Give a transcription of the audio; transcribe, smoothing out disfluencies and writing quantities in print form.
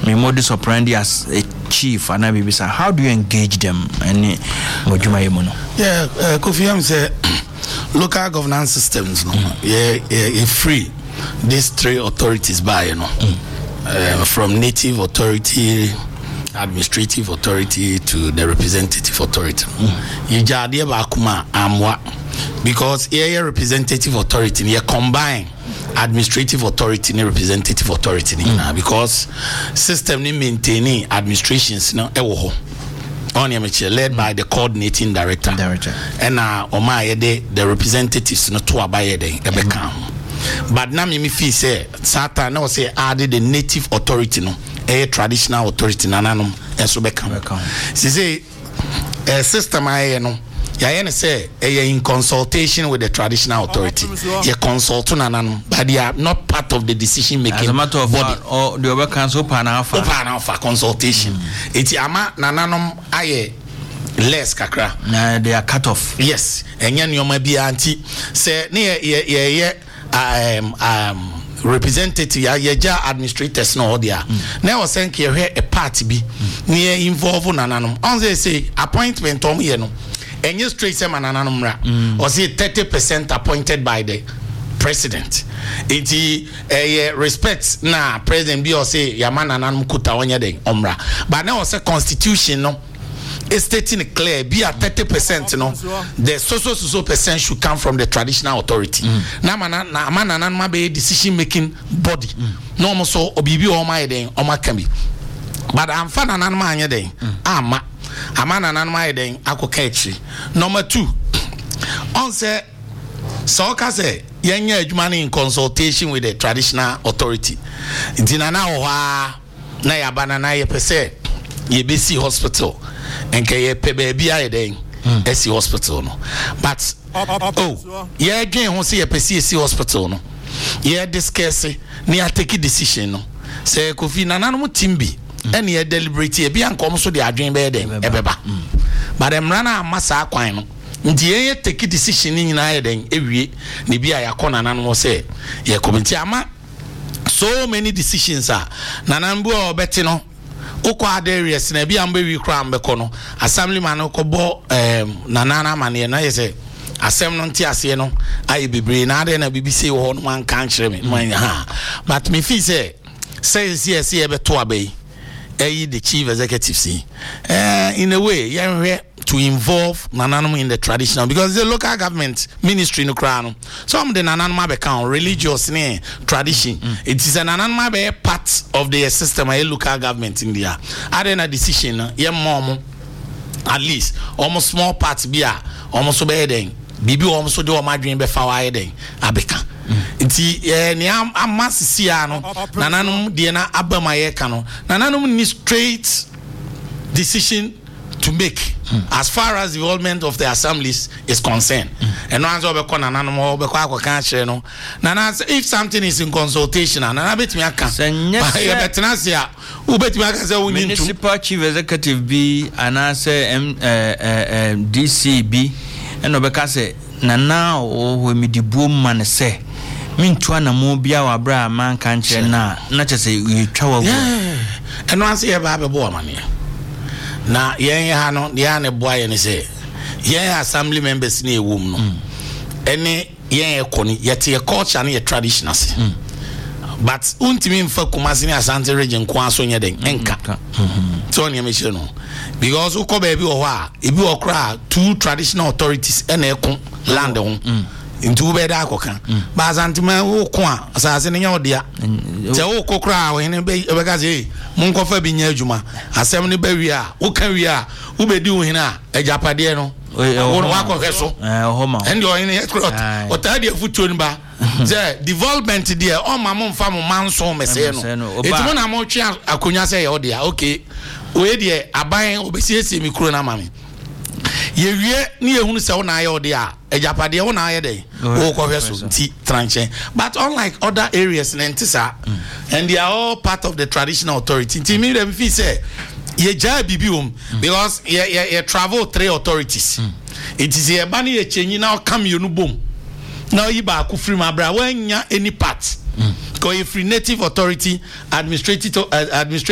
me modus operandi as a chief and Bibisa, how do you engage them? And Kofi Am say local governance systems, free these three authorities by from native authority, administrative authority to the representative authority. Because here representative authority you combine administrative authority and representative authority because system ni maintaining administrations led by the coordinating director. And the representatives no to abaye but now me feel say Satan no say added the native authority no traditional authority nananum enso beka say system no say in consultation with the traditional authority. You consult nananum, but they are not part of the decision making. As a matter of body or the other council for consultation. It's ama nananum aye less kakra. They are cut off. Yes, and yan you might be anti say near representative ya administrators no there. Now saying here a party be near involved nananum. On they say appointment on here no. And you straight say mananumra or say 30% appointed by the president. It respects na president be or say yamananum kuta wanya de omra. But now say constitution no is stating clear be at 30% no the so percent should come from the traditional authority. Na manananuma be decision making body. No mo so obibi o ma yeden o ma kan bi. But am fa nananuma anya den ama amana nanma den akoka echi. Number 2 on say so ka say yenya adwuma in consultation with the traditional authority ntina na ho na yabana na ye pese ye besi hospital enke ye pe ba bia den esi hospital no but ye dwen ho say ye pese esi hospital no ye discuss ni take decision no say Kofi nananum timbi and ye deliberate e bia nkom so de adwen be den ebeba but emrana masa akwan no nti ye take decision ni nyina ye den ewie ne bia yakona nanom say ye committee ama so many decisions nanambu obeti no ukwa areas na bia mbe wi kra mbeko no assemblyman no kobo nanana mane na ye say asem no nti ase no aye bebre na ade na BBC wo no man kan kire me but me feel say yes ye beto abai the chief executive see in a way to involve nananum in the traditional because the local government ministry no crown some the nananum become religious tradition it is an nananum be part of the system of local government in there adena decision mom at least almost small parts bia almost be den bibi almost do madwen be fa wa den abeka nti ni amasisi ano nananum de na abamaye ka no nananum ni straight decision to make as far as the development of the assemblies is concerned and once we be nananum we kwa kire no nana if something is in consultation nana betimi aka ya betenasia u betimi aka say we municipal chief executive B anase DCB and obeka say nana o me dibuo man say mintua na mo bia wa bra man kan kire na chese we twa wa and once ye ba be bo amane na yen ha no ya ne boa ye ne say yen assembly members na ewum no ene yen ekoni yete culture na ye traditionals but untimi mfa Kumasi ni Asante region kwa so nye den enka so ne me no because uko ba bi wo ha ebi okra two traditional authorities ene ekon land ho into beda akoka ba Asantima wo ko a asase ne nya odia te wo kokra wo ne be ka say mun ko fa bi nya adwuma asem ne ba wi a wo ka wi a wo be di wo hina ajapade no wo wa ko heso and you in o ta dia futuo ni ba say development there o ma mo mfa mo manso mese no etimo na mo twa akonya say odia okay we die aban obesiesi mi kuro na mame ye wie ni ehunu se wo na aye ode a ejapade wo na aye dey wo ko hweso ti tranche but unlike other areas in Ntisa and they are all part of the traditional authority ti me dem fi say ye ja bibi because ye travel three authorities it is ye ba na ye chenyi na come you no bom now you ba ku free ma bra wanya any part because free native authority administrative